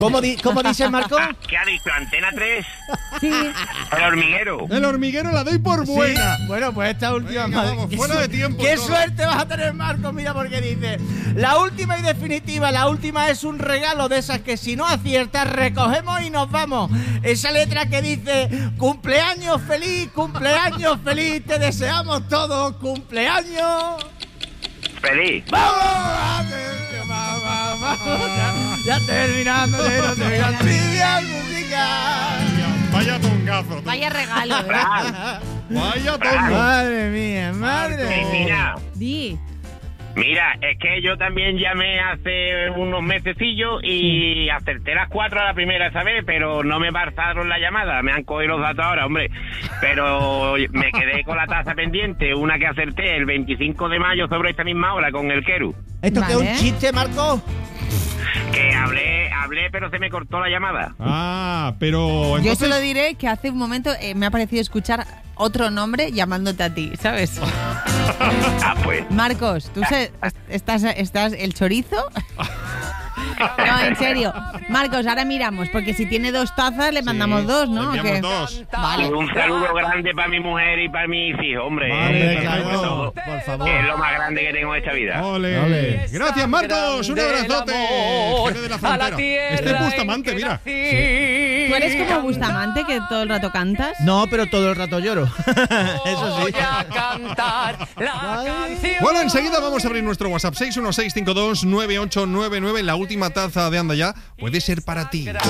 ¿Cómo dice Marco? ¿Qué ha dicho? ¿Antena 3? Sí. El hormiguero. El hormiguero la doy por buena. Sí. Bueno, pues esta última... Venga, vamos, fuera de tiempo. ¡Qué todo. suerte vas a tener, Marco! Mira, porque dice: la última y definitiva, la última es un regalo de esas que si no aciertas recogemos y nos vamos. Esa letra que dice: cumpleaños feliz, te deseamos todos, cumpleaños Feliz. ¡Vamos! Ya terminando de no terminar trivial musical. Vaya tongazo. Vaya regalo, Vaya tongo. Madre mía, madre. Mira, Di. es que yo también llamé hace unos mesecillos y acerté las 4 a la primera esa vez, pero no me pasaron la llamada. Me han cogido los datos ahora, hombre. Pero me quedé con la taza pendiente, una que acerté el 25 de mayo sobre esta misma hora con el Keru. ¿Esto qué es Vale. un chiste, Marco? Que hablé, pero se me cortó la llamada. Ah, pero Yo entonces... solo diré que hace un momento me ha parecido escuchar otro nombre llamándote a ti, ¿sabes? Pues. Marcos, ¿tú estás el chorizo? No, en serio. Marcos, ahora miramos, porque si tiene 2 tazas le mandamos 2, ¿no? le ¿O qué? enviamos 2. Vale. Un saludo grande para mi mujer y para mis hijos, hombre. Vale, claro. Sobre todo, por favor. que es lo más grande que tengo en esta vida. Ole. Ole. Gracias, Marcos. Un abrazote. Jefe de la frontera. Este es Bustamante, mira. ¿Tú eres como Bustamante que todo el rato cantas? No, pero todo el rato lloro. Eso sí. Bueno, enseguida vamos a abrir nuestro WhatsApp 616529899. La última taza de Anda Ya puede ser para ti.